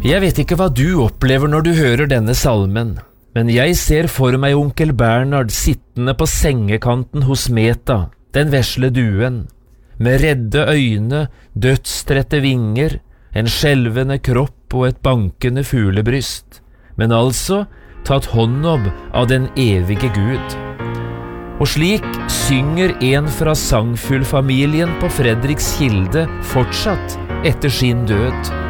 Jeg vet ikke hva du opplever når du hører denne salmen, men jeg ser for meg onkel Bernhard sittende på sengekanten hos Meta, den vesle duen, med redde øyne, dødstrette vinger, en skjelvende kropp og et bankende fuglebryst, men altså tatt hånd om av den evige Gud. Og slik synger en fra sangfuglfamilien på Fredrikskilde fortsatt etter sin død.